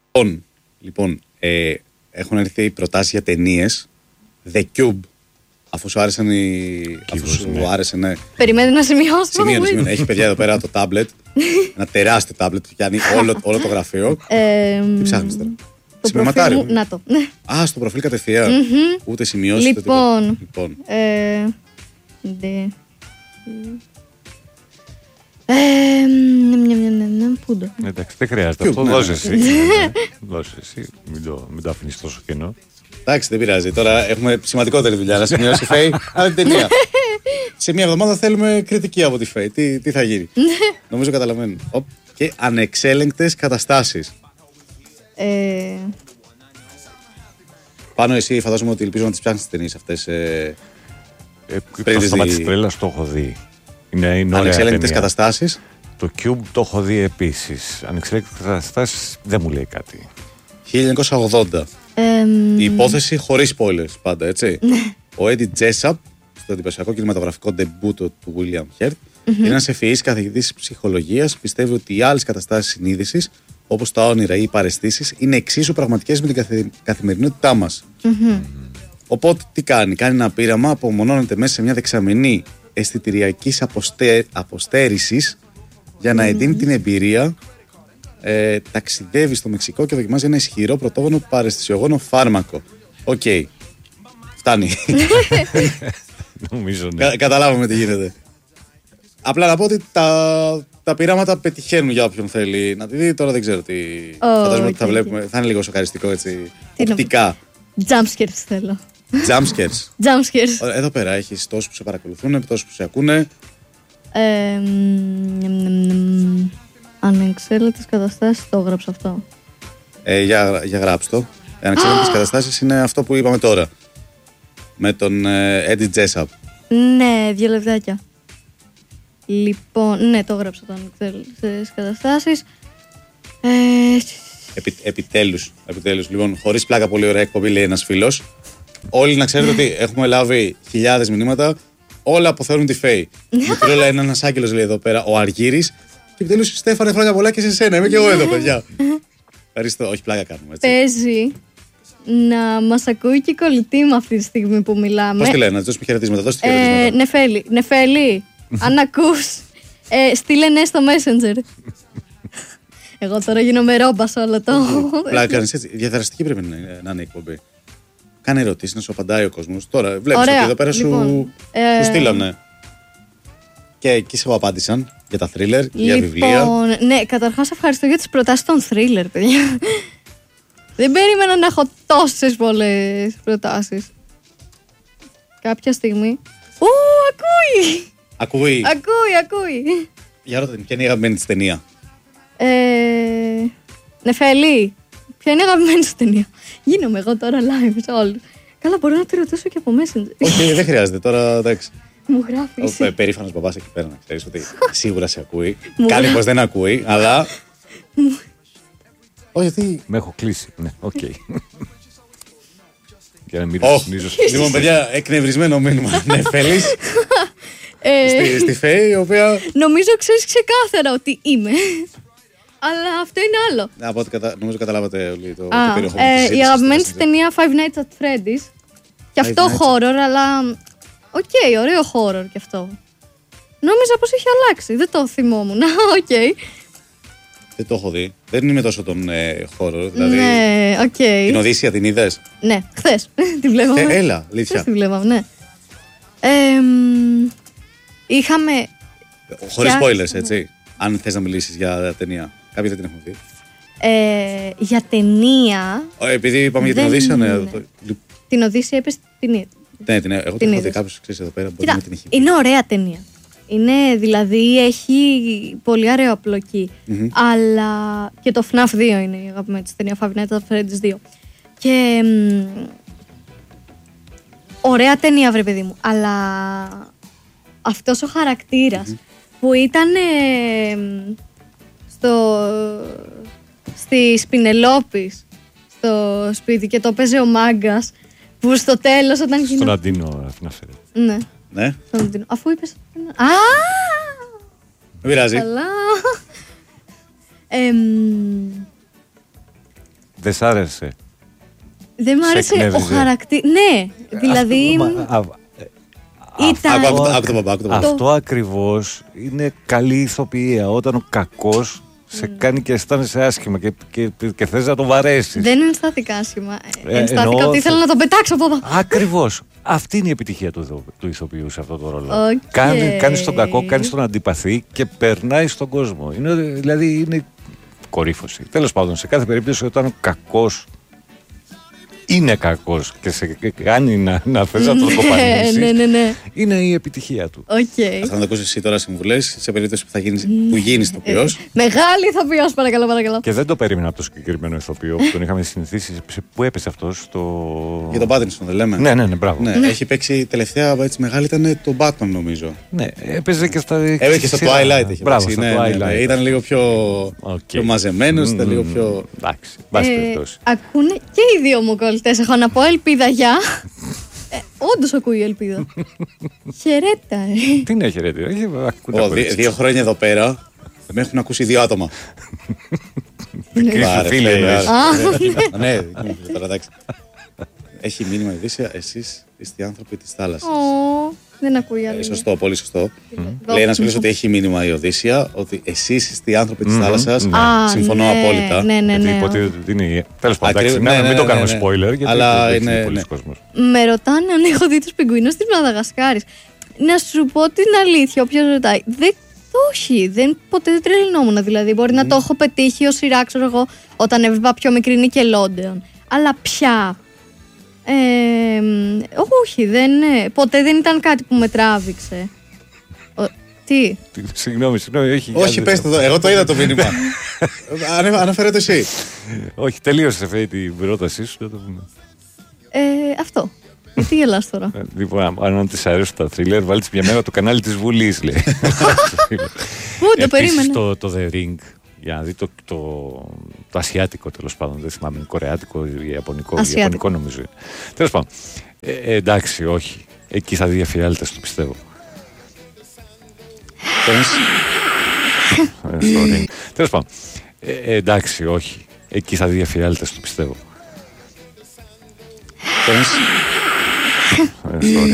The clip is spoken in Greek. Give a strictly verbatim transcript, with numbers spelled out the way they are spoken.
Λοιπόν, λοιπόν ε, έχουν έρθει προτάσεις για ταινίες. The Cube. Αφού σου άρεσαν οι. Αφού σου ναι. άρεσε, ναι. Περιμένει να σημειώσω. Σημείωνε, σημείωνε. Έχει παιδιά εδώ πέρα το τάμπλετ. Ένα τεράστιο τάμπλετ που πιάνει όλο, όλο το γραφείο. Ε, Τι ψάχνεις τώρα? Σημειωματάριο. Να το. Α, στο προφίλ κατευθείαν. Mm-hmm. Ούτε σημειώσει. Λοιπόν. Ούτε λοιπόν. Ε, δε. Ε, πού το. Εντάξει, δεν χρειάζεται. Αυτό δώσε εσύ. Δώσε εσύ. Μην το αφήνεις τόσο κενό. Εντάξει, δεν πειράζει. Τώρα έχουμε σημαντικότερη δουλειά να σημειώσει η Φέη. Άλλη ταινία. Σε μια εβδομάδα θέλουμε κριτική από τη Φέη. Τι, τι θα γίνει? Νομίζω καταλαβαίνουν. Και ανεξέλεγκτες καταστάσεις. Ε... Πάνω εσύ φαντάζομαι ότι ελπίζω να τις ψάχνεις τις ταινίες αυτές. Ε, ε, το στόμα της τρέλας το έχω δει. Είναι, είναι ανεξέλεγκτες καταστάσεις. Το Cube το έχω δει επίσης. Ανεξέλεγκτες καταστάσεις δεν μου λέει κάτι. χίλια εννιακόσια ογδόντα. Ε, η υπόθεση χωρίς spoilers πάντα, έτσι. Ο Eddie Jessup, στο εντυπωσιακό κινηματογραφικό ντεμπούτο του William Hurt, mm-hmm. είναι ένας ευφυής καθηγητής ψυχολογίας. Πιστεύει ότι οι άλλες καταστάσεις συνείδησης, όπως τα όνειρα ή οι παραισθήσεις, είναι εξίσου πραγματικές με την καθε... καθημερινότητά μας. Mm-hmm. Οπότε τι κάνει? Κάνει ένα πείραμα, απομονώνεται μέσα σε μια δεξαμενή αισθητηριακής αποστε... αποστέρησης για να mm-hmm. εντείνει την εμπειρία. Ε, ταξιδεύει στο Μεξικό και δοκιμάζει ένα ισχυρό πρωτόγονο παραισθησιογόνο φάρμακο. Οκ. Okay. Φτάνει. Νομίζω, ναι. Κα, καταλάβαμε τι γίνεται. Απλά να πω ότι τα, τα πειράματα πετυχαίνουν για όποιον θέλει να τη δει. Τώρα δεν ξέρω τι. Oh, φαντάζομαι okay, ότι θα βλέπουμε. Okay. Θα είναι λίγο σοκαριστικό έτσι. Οπτικά. Jumpscares θέλω. Jumpscares. Jumpscares. Εδώ πέρα έχεις τόσους που σε παρακολουθούν, τόσους που σε ακούνε. Ε, Ανεξέλεγκτες καταστάσεις, το έγραψα αυτό. Ε, για, για γράψτε το. Ανεξέλεγκτες καταστάσεις είναι αυτό που είπαμε τώρα. Με τον ε, Eddie Jessup. Ναι, δύο λεπτάκια. Λοιπόν, ναι, το έγραψα το ανεξέλεγκτες καταστάσεις. Ε... Επι, επιτέλους, επιτέλους. Λοιπόν, χωρίς πλάκα, πολύ ωραία εκπομπή, λέει ένας φίλος. Όλοι να ξέρετε ότι έχουμε λάβει χιλιάδες μηνύματα. Όλα αποθεώνουν τη Φέη. Μικρόλα είναι ένας άγγελος, λέει εδώ πέρα, ο Αργύρης. Και επιτέλους, Στέφανε, χρόνια πολλά και σε σένα. Είμαι και εγώ εδώ, παιδιά. Ευχαριστώ. Όχι, πλάκα κάνουμε. Έτσι. Παίζει να μας ακούει και η κολλητή μου αυτή τη στιγμή που μιλάμε. Πώς τη λένε, να της δώσουμε χαιρετίσματα. Δώστε χαιρετίσματα. Ε, Νεφέλη, Νεφέλη, αν ακούς, ε, στείλε ναι στο Messenger. Εγώ τώρα γίνομαι ρόμπα σε όλο το. Πλάκα κάνεις έτσι. Διαδραστική πρέπει να είναι η εκπομπή. Κάνε ερωτήσεις, να σου απαντάει ο κόσμος. Τώρα βλέπεις ότι εδώ πέρα λοιπόν, σου, ε... σου στείλανε. Και εκεί σε απάντησαν για τα thriller, λοιπόν, για βιβλία. Ναι, καταρχάς ευχαριστώ για τις προτάσεις των thriller, παιδιά. Δεν περίμενα να έχω τόσες πολλές προτάσεις. Κάποια στιγμή. Ου, ακούει! Ακούει. Ακούει, ακούει. Για ρώτα την, ποια είναι η αγαπημένη της ταινία? Ε, Νεφέλη, ποια είναι η αγαπημένη της ταινία? Γίνομαι εγώ τώρα live σε όλους. Καλά, μπορώ να τη ρωτήσω και από Messenger. Όχι, δεν χρειάζεται τώρα, εντάξει. Μου γράφει. Ο περήφανος μπαμπάς εκεί πέρα να ξέρεις ότι σίγουρα σε ακούει. Κάνει πως δεν ακούει, αλλά. Όχι, γιατί. Με έχω κλείσει. Ναι, οκ. Για να μην ρυθμίζω. Λοιπόν, παιδιά, εκνευρισμένο μήνυμα. Νεφέλης. Στη Φέη, η οποία. Νομίζω ξέρεις ξεκάθαρα ότι είμαι. Αλλά αυτό είναι άλλο. Από ό,τι κατα... νομίζω καταλάβατε όλοι το, Α, το περιεχόμενο. Ε, η αγαπημένη της ταινία Five Nights at Freddy's. Και αυτό horror, αλλά. Οκ, okay, ωραίο horror κι αυτό. Νόμιζα πως έχει αλλάξει. Δεν το θυμόμουν. Οκ. Okay. Δεν το έχω δει. Δεν είμαι τόσο τον ε, horror. Δηλαδή. Ναι, οκ. Okay. Την Οδύσσια την είδες? Ναι, χθες. Την βλέπαμε. Ε, έλα, αλήθεια. Χθες την βλέπαμε, ναι. Ε, είχαμε. Χωρίς spoilers, έτσι. Αν θες να μιλήσεις για ταινία. Κάποιοι δεν την έχουν δει. Ε, για ταινία. Ε, επειδή είπαμε για την Οδύσσια, ναι. Το... Την Οδύσσια είπες την είδα. Ναι, την, εγώ την έχω δει. Κάποιος ξέρεις εδώ πέρα. Κοίτα, την έχει... είναι ωραία ταινία. Είναι, δηλαδή, έχει πολύ ωραίο απλοκή. Mm-hmm. Αλλά. Και το εφ ναφ δύο είναι η αγαπημένη της ταινία. Five Nights at Freddy's δύο. Και. Μ, ωραία ταινία, βρε παιδί μου. Αλλά. Αυτός ο χαρακτήρας mm-hmm. που ήταν. Ε, στο. Στη Πινελόπης στο σπίτι και το παίζει ο μάγκας. Που στο τέλος όταν Στον γίνω... Αντίνο αναφέρεται. Ναι. Ναι. Στον Αντίνο. Αφού είπες... Α! Δεν πειράζει. Καλά. Εμ... Δεν σ' άρεσε? Δεν μ' άρεσε ο χαρακτήρα. Ναι, δηλαδή. Ήταν... Αυτό ακριβώς είναι καλή ηθοποιία. Όταν ο κακός σε mm. κάνει και αισθάνεσαι άσχημα και, και, και θες να τον βαρέσεις. Δεν ενστάθηκα άσχημα. Ε, ενστάθηκα ότι ήθελα να τον πετάξω από εδώ. Ακριβώς. Αυτή είναι η επιτυχία του, του ηθοποιού σε αυτό το ρόλο. Okay. Κάνει, κάνεις τον κακό, κάνεις τον αντιπαθή και περνάει στον κόσμο. Είναι, δηλαδή είναι κορύφωση. Τέλος πάντων, σε κάθε περίπτωση όταν ο κακός είναι κακός και σε κάνει να, να θες να τον κοπανίσεις, ναι, ναι, ναι. είναι η επιτυχία του. Okay. Θα το ακούσεις εσύ τώρα συμβουλές σε περίπτωση που, θα γίνεις, που γίνεις ηθοποιός. Μεγάλη ηθοποιός, παρακαλώ, παρακαλώ. Και δεν το περίμενα από το συγκεκριμένο ηθοποιό που τον είχαμε συνηθίσει. Πού έπεσε αυτός? Στο... Για τον Πάτινσον, δεν λέμε. Ναι, ναι, ναι, μπράβο. Ναι, έχει παίξει τελευταία έτσι μεγάλη, ήταν το Batman νομίζω. Ναι, έπαιζε και στα. Έπαιζε και στο Twilight. Έχει μπράβο, παίξει, στο ναι, Twilight. Ναι, ναι, ήταν λίγο πιο, okay. πιο μαζεμένος, mm, ήταν λίγο πιο. Εντάξει, βάση περιπτώσει. Ακούνε και οι δύο μου κολλητές. Έχω να πω ελπίδα για. Ε, όντως ακούει η ελπίδα. Χαιρέτα, ε. Τι είναι χαιρέτα, oh, δύ, Δύο χρόνια εδώ πέρα με έχουν ακούσει δύο άτομα. Μικρή σου φίλη. Ναι, τώρα εντάξει. Έχει μήνυμα η Οδύσσεια, εσείς είστε οι άνθρωποι της θάλασσας. Δεν ακούει άλλη. Σωστό, πολύ σωστό. Λέει ένας φίλος ότι έχει μήνυμα η Οδύσσεια, ότι εσείς είστε οι άνθρωποι της θάλασσας. Συμφωνώ απόλυτα. Ναι, ναι, ναι. Τέλος πάντων, μην το κάνουμε spoiler, γιατί είναι πολλοί κόσμος. Με ρωτάνε αν έχω δει τους πιγκουίνους της Μαδαγασκάρης. Να σου πω την αλήθεια, όποιος ρωτάει. Όχι, δεν, ποτέ δεν τρελνόμουν. Δηλαδή, μπορεί να το έχω πετύχει ως σειρά, ξέρω εγώ, όταν έβλεπα πιο μικρή Νικελόντεον. Αλλά πια. Ε, όχι, δεν, ποτέ δεν ήταν κάτι που με τράβηξε. Ο, τι? Συγγνώμη, συγγνώμη. Όχι, όχι πες το εδώ, εγώ το είδα το μήνυμα. Αναφέρε το εσύ. Όχι, τελείωσε αυτή την πρότασή σου. Ε, αυτό. Γιατί γελάς τώρα? Λοιπόν, αν της αρέσουν τα θρίλερ, βάλτε μια μέρα το κανάλι της Βουλής, λέει. Πού το περίμενε. Το, το The Ring, για να δει το, το, το ασιάτικο, τέλος πάντων. Δεν θυμάμαι, κορεάτικο ή ιαπωνικό. Ιαπωνικό νομίζω. Τέλος πάντων. Ε, ε, εντάξει, όχι. Εκεί θα δει αφιάλτες, το πιστεύω. Τέλος πάντων. Ε, ε, εντάξει, όχι. Εκεί θα δει αφιάλτες, το πιστεύω.